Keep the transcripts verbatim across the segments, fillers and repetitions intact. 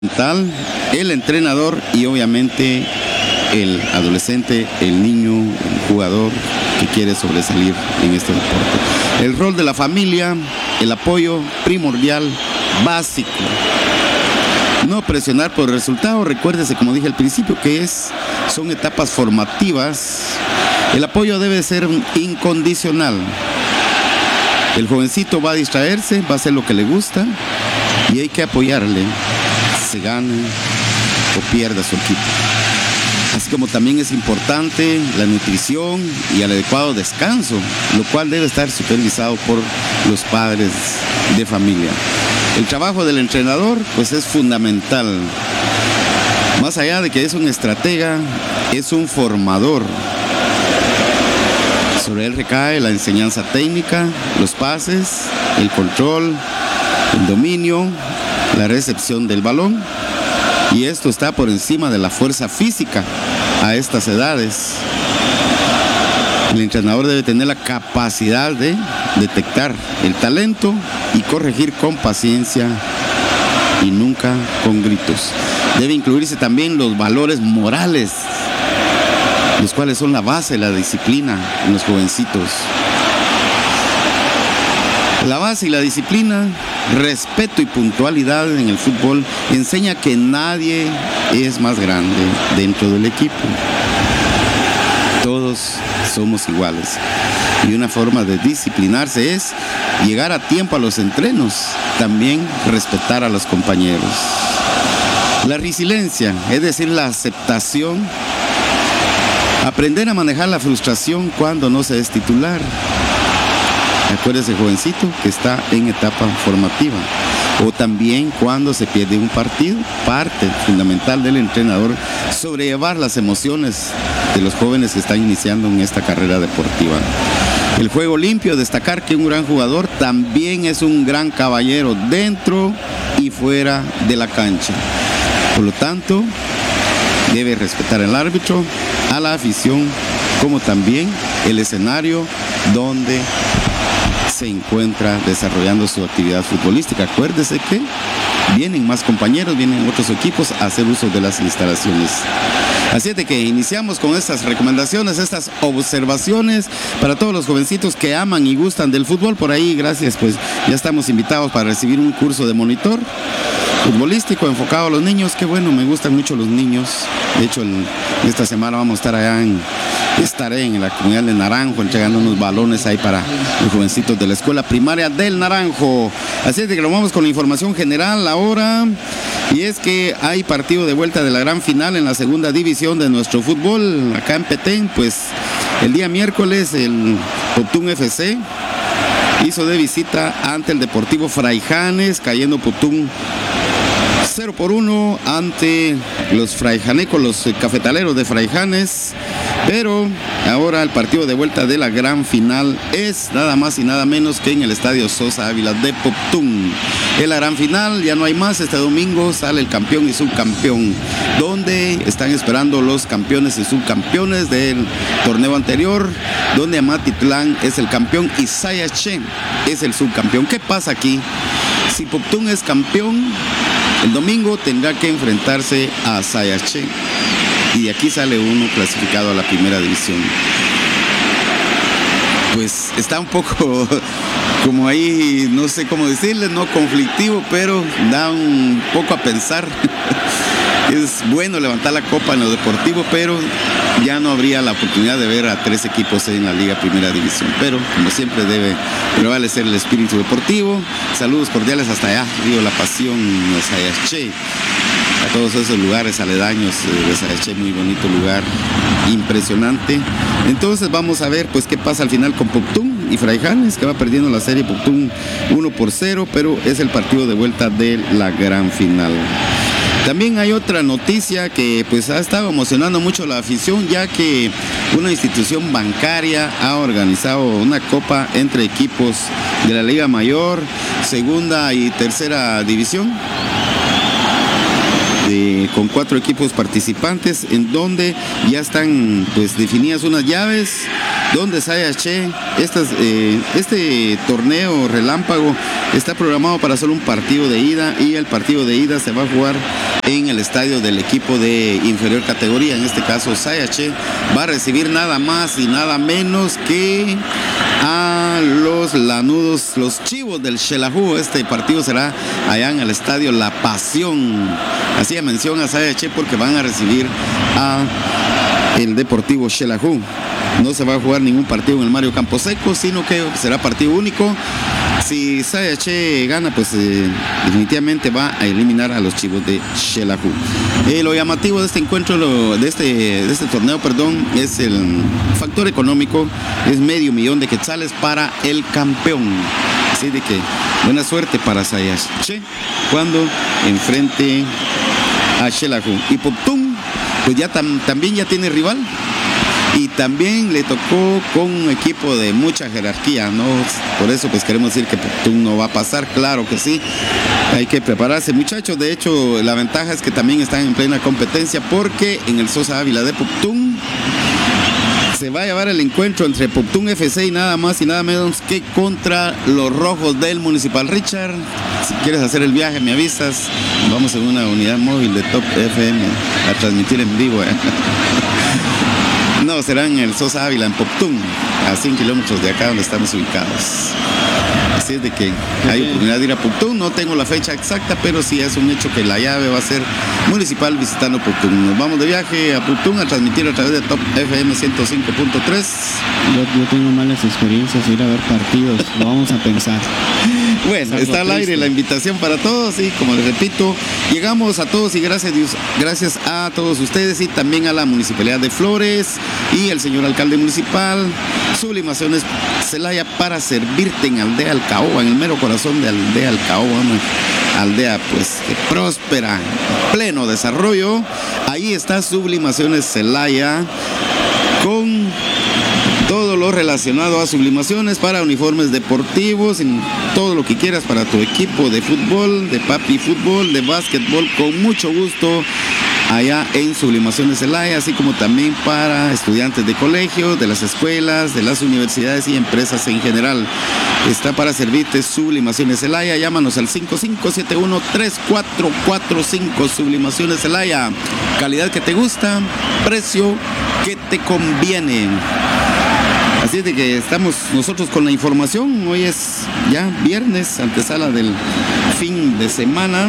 Tal, el entrenador y obviamente el adolescente, el niño, el jugador que quiere sobresalir en este deporte. El rol de la familia, el apoyo primordial, básico. No presionar por el resultado, recuérdese, como dije al principio, que es, son etapas formativas. El apoyo debe ser incondicional. El jovencito va a distraerse, va a hacer lo que le gusta y hay que apoyarle, se gane o pierda su equipo. Así como también es importante la nutrición y el adecuado descanso, lo cual debe estar supervisado por los padres de familia. El trabajo del entrenador pues es fundamental. Más allá de que es un estratega, es un formador. Sobre él recae la enseñanza técnica, los pases, el control, el dominio, la recepción del balón, y esto está por encima de la fuerza física a estas edades. El entrenador debe tener la capacidad de detectar el talento y corregir con paciencia y nunca con gritos. Debe incluirse también los valores morales, los cuales son la base de la disciplina en los jovencitos. La base y la disciplina, respeto y puntualidad en el fútbol enseña que nadie es más grande dentro del equipo. Todos somos iguales. Y una forma de disciplinarse es llegar a tiempo a los entrenos, también respetar a los compañeros. La resiliencia, es decir, la aceptación, aprender a manejar la frustración cuando no se es titular. Acuérdese, jovencito, que está en etapa formativa. O también cuando se pierde un partido, parte fundamental del entrenador, sobrellevar las emociones de los jóvenes que están iniciando en esta carrera deportiva. El juego limpio, destacar que un gran jugador también es un gran caballero dentro y fuera de la cancha. Por lo tanto, debe respetar al árbitro, a la afición, como también el escenario donde se encuentra desarrollando su actividad futbolística. Acuérdese que vienen más compañeros, vienen otros equipos a hacer uso de las instalaciones. Así es de que iniciamos con estas recomendaciones, estas observaciones para todos los jovencitos que aman y gustan del fútbol. Por ahí, gracias, pues ya estamos invitados para recibir un curso de monitor futbolístico enfocado a los niños. Qué bueno, me gustan mucho los niños. De hecho, en esta semana vamos a estar allá en Estaré en la comunidad de Naranjo entregando unos balones ahí para los jovencitos de la escuela primaria del Naranjo. Así es de que nos vamos con la información general ahora, y es que hay partido de vuelta de la gran final en la segunda división de nuestro fútbol acá en Petén. Pues el día miércoles el Poptún F C hizo de visita ante el Deportivo Fraijanes, cayendo Poptún cero por uno ante los fraijanecos, los cafetaleros de Fraijanes. Pero ahora el partido de vuelta de la gran final es nada más y nada menos que en el Estadio Sosa Ávila de Poptún. En la gran final ya no hay más. Este domingo sale el campeón y subcampeón, donde están esperando los campeones y subcampeones del torneo anterior, donde Amatitlán es el campeón y Sayaché es el subcampeón. ¿Qué pasa aquí? Si Poptún es campeón, el domingo tendrá que enfrentarse a Sayaché. Y de aquí sale uno clasificado a la primera división. Pues está un poco como ahí, no sé cómo decirle, no conflictivo, pero da un poco a pensar. Es bueno levantar la copa en lo deportivo, pero ya no habría la oportunidad de ver a tres equipos en la Liga Primera División. Pero, como siempre, debe prevalecer el espíritu deportivo. Saludos cordiales hasta allá, Río La Pasión, Sayaché. A todos esos lugares aledaños de Sayaché, muy bonito lugar, impresionante. Entonces vamos a ver pues qué pasa al final con Poptún y Fraijanes, que va perdiendo la serie Poptún uno por cero, pero es el partido de vuelta de la gran final. También hay otra noticia que pues ha estado emocionando mucho a la afición, ya que una institución bancaria ha organizado una copa entre equipos de la Liga Mayor, Segunda y Tercera División. De, con cuatro equipos participantes, en donde ya están pues definidas unas llaves donde Sayache, estas, eh, este torneo relámpago está programado para solo un partido de ida, y el partido de ida se va a jugar en el estadio del equipo de inferior categoría. En este caso, Sayache va a recibir nada más y nada menos que a los lanudos, los chivos del Xelajú. Este partido será allá en el estadio La Pasión. Hacía mención a Sayache porque van a recibir a el Deportivo Xelajú. No se va a jugar ningún partido en el Mario Camposeco, sino que será partido único. Si Sayache gana, pues eh, definitivamente va a eliminar a los chivos de Xelajú. Eh, lo llamativo de este encuentro, lo, de, este, de este torneo, perdón, es el factor económico. Es medio millón de quetzales para el campeón. Así de que buena suerte para Sayache cuando enfrente a Xelajú. Y Poptún, pues ya tam, también ya tiene rival. Y también le tocó con un equipo de mucha jerarquía, ¿no? Por eso pues queremos decir que Poptún no va a pasar, claro que sí. Hay que prepararse, muchachos. De hecho, la ventaja es que también están en plena competencia, porque en el Sosa Ávila de Poptún se va a llevar el encuentro entre Poptún F C y nada más y nada menos que contra los Rojos del Municipal. Richard, si quieres hacer el viaje me avisas. Vamos en una unidad móvil de Top F M a transmitir en vivo, ¿eh? No, será en el Sosa Ávila, en Poptún, a cien kilómetros de acá donde estamos ubicados. Así es de que hay oportunidad de ir a Poptún. No tengo la fecha exacta, pero sí es un hecho que la llave va a ser Municipal visitando Poptún. Nos vamos de viaje a Poptún a transmitir a través de Top F M ciento cinco punto tres. Yo, yo tengo malas experiencias ir a ver partidos, lo vamos a pensar. Bueno, está al aire la invitación para todos, y como les repito, llegamos a todos y gracias a Dios, gracias a todos ustedes y también a la Municipalidad de Flores y el señor alcalde municipal. Sublimaciones Celaya, para servirte en Aldea Alcaoba, en el mero corazón de Aldea Alcaoba, una aldea pues próspera, pleno desarrollo. Ahí está Sublimaciones Celaya con todo lo relacionado a sublimaciones para uniformes deportivos, en todo lo que quieras para tu equipo de fútbol, de papi fútbol, de básquetbol, con mucho gusto allá en Sublimaciones Celaya, así como también para estudiantes de colegio, de las escuelas, de las universidades y empresas en general. Está para servirte Sublimaciones Celaya. Llámanos al cinco cinco siete uno tres cuatro cuatro cinco. Sublimaciones Celaya, calidad que te gusta, precio que te conviene. Así es de que estamos nosotros con la información. Hoy es ya viernes, antesala del fin de semana.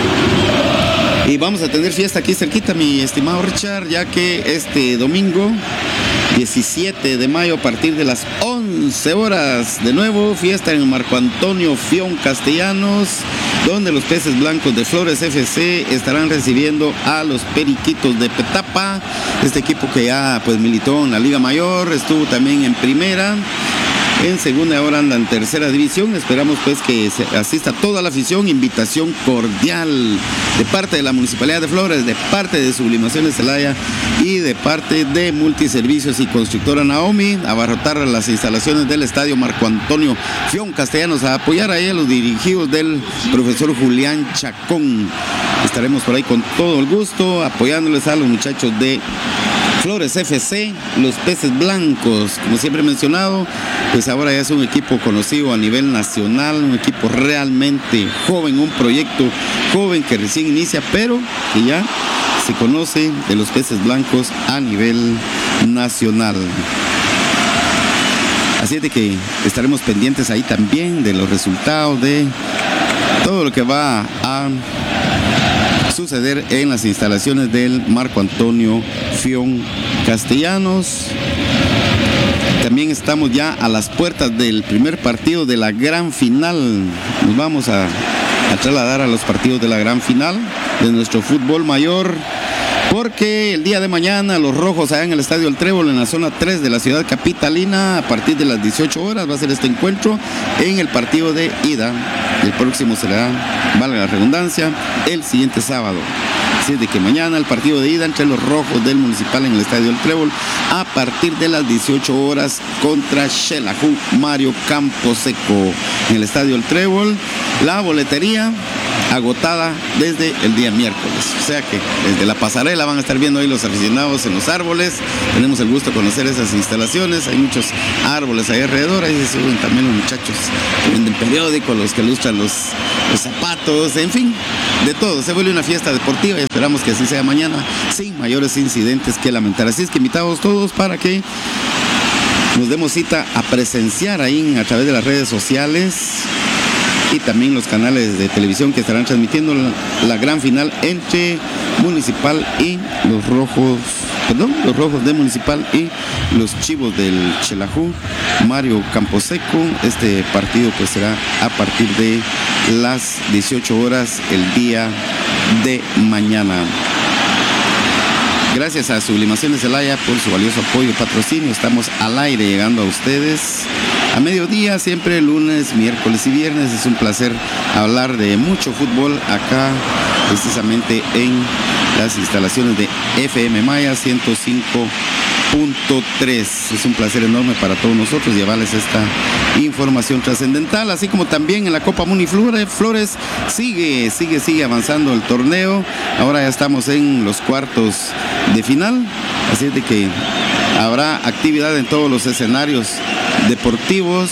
Y vamos a tener fiesta aquí cerquita, mi estimado Richard, ya que este domingo diecisiete de mayo a partir de las once horas, de nuevo fiesta en el Marco Antonio Fión Castellanos, donde los Peces Blancos de Flores F C estarán recibiendo a los Periquitos de Petapa, este equipo que ya pues militó en la Liga Mayor, estuvo también en primera. En segunda, ahora anda en tercera división. Esperamos pues que se asista toda la afición. Invitación cordial de parte de la Municipalidad de Flores, de parte de Sublimaciones Celaya y de parte de Multiservicios y Constructora Naomi, a abarrotar las instalaciones del Estadio Marco Antonio Fión Castellanos, a apoyar ahí a los dirigidos del profesor Julián Chacón. Estaremos por ahí con todo el gusto, apoyándoles a los muchachos de Flores F C, los Peces Blancos, como siempre he mencionado, pues ahora ya es un equipo conocido a nivel nacional, un equipo realmente joven, un proyecto joven que recién inicia, pero que ya se conoce de los Peces Blancos a nivel nacional. Así es de que estaremos pendientes ahí también de los resultados, de todo lo que va a suceder en las instalaciones del Marco Antonio Fión Castellanos. También estamos ya a las puertas del primer partido de la gran final. Nos vamos a, a trasladar a los partidos de la gran final de nuestro fútbol mayor, porque el día de mañana los Rojos allá en el Estadio El Trébol, en la zona tres de la ciudad capitalina, a partir de las dieciocho horas va a ser este encuentro en el partido de ida. El próximo será, valga la redundancia, el siguiente sábado. Así es de que mañana el partido de ida entre los Rojos del Municipal en el Estadio El Trébol a partir de las dieciocho horas contra Xelajú Mario Camposeco en el Estadio El Trébol. La boletería agotada desde el día miércoles. O sea que desde la pasarela van a estar viendo ahí los aficionados en los árboles. Tenemos el gusto de conocer esas instalaciones. Hay muchos árboles ahí alrededor. Ahí se suben también los muchachos que venden periódicos, los que lustran los, los zapatos, en fin, de todo. Se vuelve una fiesta deportiva y esperamos que así sea mañana, sin mayores incidentes que lamentar. Así es que invitados todos para que nos demos cita a presenciar ahí a través de las redes sociales y también los canales de televisión que estarán transmitiendo la, la gran final entre Municipal y los Rojos, perdón, los Rojos de Municipal y los Chivos del Xelajú, Mario Camposeco. Este partido pues será a partir de las dieciocho horas el día de mañana. Gracias a Sublimaciones Celaya por su valioso apoyo y patrocinio. Estamos al aire llegando a ustedes a mediodía, siempre lunes, miércoles y viernes. Es un placer hablar de mucho fútbol acá, precisamente en las instalaciones de F M Maya ciento cinco punto tres. Es un placer enorme para todos nosotros llevarles esta información trascendental, así como también en la Copa Muniflores. Flores sigue, sigue, sigue avanzando el torneo. Ahora ya estamos en los cuartos de final, así es de que habrá actividad en todos los escenarios deportivos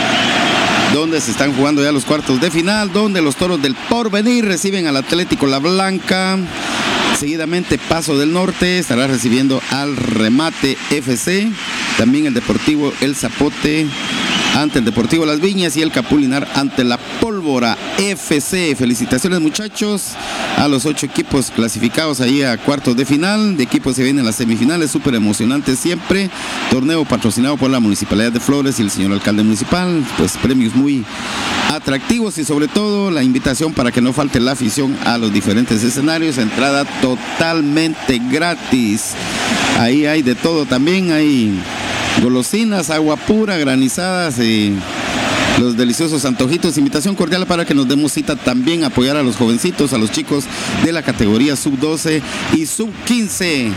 donde se están jugando ya los cuartos de final, donde los Toros del Porvenir reciben al Atlético La Blanca. Seguidamente Paso del Norte estará recibiendo al Remate F C, también el Deportivo El Zapote ante el Deportivo Las Viñas y el Capulinar ante la Pólvora F C. Felicitaciones, muchachos, a los ocho equipos clasificados ahí a cuartos de final. De equipos se vienen las semifinales, súper emocionante siempre. Torneo patrocinado por la Municipalidad de Flores y el señor alcalde municipal. Pues premios muy atractivos y sobre todo la invitación para que no falte la afición a los diferentes escenarios. Entrada totalmente gratis. Ahí hay de todo también, hay golosinas, agua pura, granizadas y los deliciosos antojitos. Invitación cordial para que nos demos cita también, apoyar a los jovencitos, a los chicos de la categoría sub doce y sub quince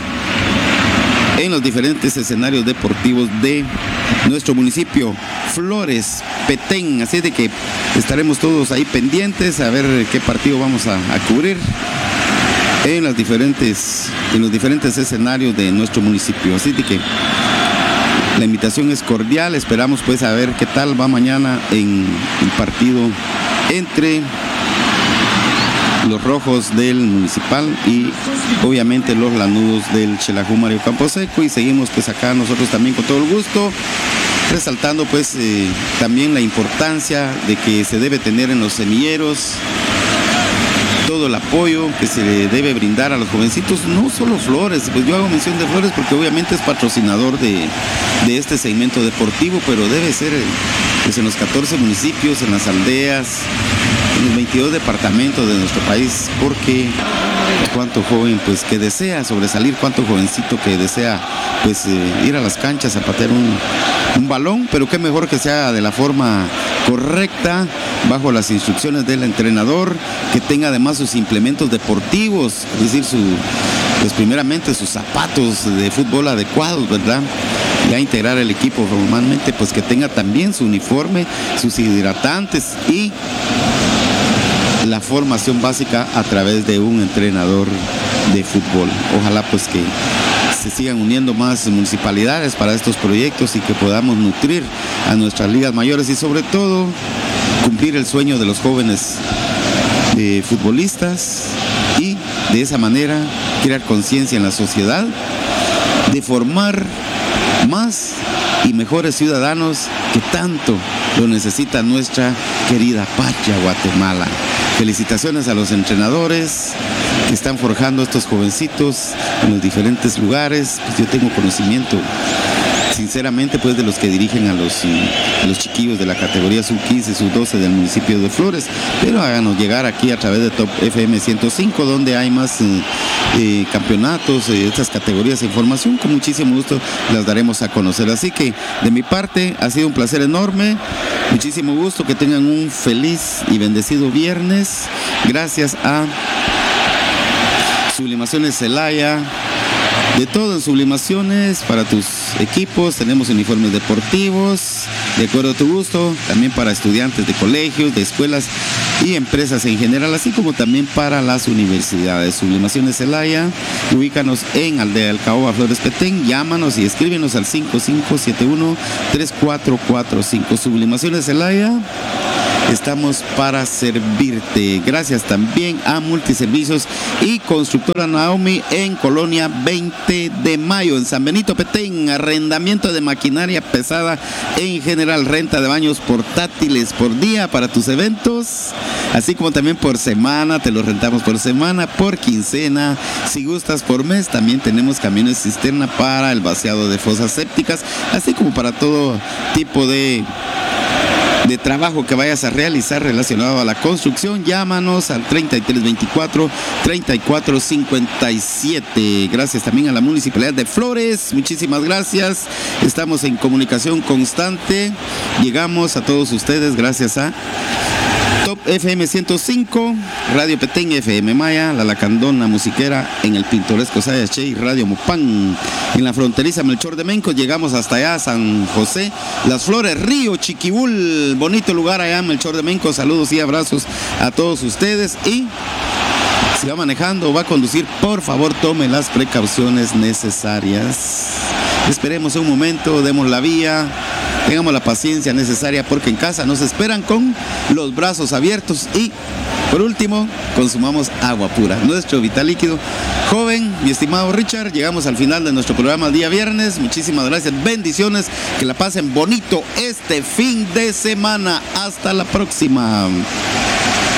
en los diferentes escenarios deportivos de nuestro municipio, Flores, Petén. Así de que estaremos todos ahí pendientes a ver qué partido vamos a, a cubrir en las diferentes, en los diferentes escenarios de nuestro municipio. Así de que la invitación es cordial. Esperamos pues a ver qué tal va mañana en el partido entre los Rojos del Municipal y obviamente los Lanudos del Xelajú Mario Camposeco. Y seguimos pues acá nosotros también con todo el gusto, resaltando pues eh, también la importancia de que se debe tener en los semilleros todo el apoyo que se le debe brindar a los jovencitos, no solo Flores. Pues yo hago mención de Flores porque obviamente es patrocinador de, de este segmento deportivo, pero debe ser pues, en los catorce municipios, en las aldeas, en los veintidós departamentos de nuestro país, porque cuánto joven pues que desea sobresalir, cuánto jovencito que desea pues eh, ir a las canchas a patear un, un balón, pero qué mejor que sea de la forma correcta, bajo las instrucciones del entrenador, que tenga además sus implementos deportivos, es decir, su, pues primeramente sus zapatos de fútbol adecuados, ¿verdad? Ya integrar el equipo formalmente, pues que tenga también su uniforme, sus hidratantes y la formación básica a través de un entrenador de fútbol. Ojalá pues que se sigan uniendo más municipalidades para estos proyectos y que podamos nutrir a nuestras ligas mayores y sobre todo cumplir el sueño de los jóvenes eh, futbolistas y de esa manera crear conciencia en la sociedad, de formar más y mejores ciudadanos que tanto lo necesita nuestra querida patria Guatemala. Felicitaciones a los entrenadores que están forjando a estos jovencitos en los diferentes lugares. Pues yo tengo conocimiento, sinceramente, pues de los que dirigen a los, a los chiquillos de la categoría sub quince, sub doce del municipio de Flores, pero háganos llegar aquí a través de Top F M ciento cinco, donde hay más eh, eh, campeonatos, eh, estas categorías de información, con muchísimo gusto las daremos a conocer. Así que de mi parte ha sido un placer enorme, muchísimo gusto, que tengan un feliz y bendecido viernes. Gracias a Sublimaciones Celaya, de todo en Sublimaciones para tus equipos. Tenemos uniformes deportivos de acuerdo a tu gusto, también para estudiantes de colegios, de escuelas y empresas en general, así como también para las universidades. Sublimaciones Celaya, ubícanos en Aldea del Caoba, Flores Petén, llámanos y escríbenos al cinco cinco siete uno, tres cuatro cuatro cinco. Sublimaciones Celaya, estamos para servirte. Gracias también a Multiservicios y Constructora Naomi en Colonia veinte de mayo, en San Benito Petén. Arrendamiento de maquinaria pesada en general, renta de baños portátiles por día para tus eventos, así como también por semana. Te los rentamos por semana, por quincena, si gustas por mes. También tenemos camiones cisterna para el vaciado de fosas sépticas, así como para todo tipo de de trabajo que vayas a realizar relacionado a la construcción. Llámanos al treinta y tres veinticuatro, treinta y cuatro cincuenta y siete. Gracias también a la Municipalidad de Flores, muchísimas gracias. Estamos en comunicación constante, llegamos a todos ustedes gracias a Top F M ciento cinco, Radio Petén, F M Maya, La Lacandona Musiquera, en el pintoresco Sayache y Radio Mopán. En la fronteriza Melchor de Mencos llegamos hasta allá, San José, Las Flores, Río Chiquibul, bonito lugar allá en Melchor de Mencos. Saludos y abrazos a todos ustedes, y si va manejando o va a conducir, por favor tome las precauciones necesarias. Esperemos un momento, demos la vía, tengamos la paciencia necesaria, porque en casa nos esperan con los brazos abiertos. Y por último, consumamos agua pura, nuestro vital líquido. Joven, mi estimado Richard, llegamos al final de nuestro programa el día viernes. Muchísimas gracias, bendiciones, que la pasen bonito este fin de semana. Hasta la próxima.